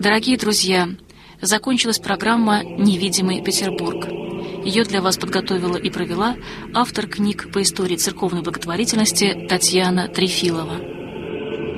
Дорогие друзья, закончилась программа «Невидимый Петербург». Ее для вас подготовила и провела автор книг по истории церковной благотворительности Татьяна Трефилова.